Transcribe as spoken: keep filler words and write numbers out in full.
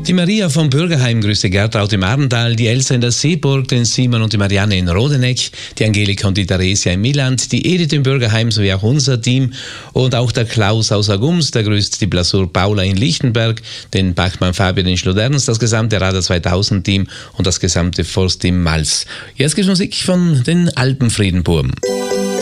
Die Maria vom Bürgerheim grüßt die Gertraud im Arntal, die Elsa in der Seeburg, den Simon und die Marianne in Rodeneck, die Angelika und die Theresia in Milland, die Edith im Bürgerheim sowie auch unser Team und auch der Klaus aus Agums, der grüßt die Blasur Paula in Lichtenberg, den Bachmann Fabian in Schloderns, das gesamte Radar zweitausend Team und das gesamte Forstteam Mals. Jetzt gibt's Musik von den Alpenfriedenbuben.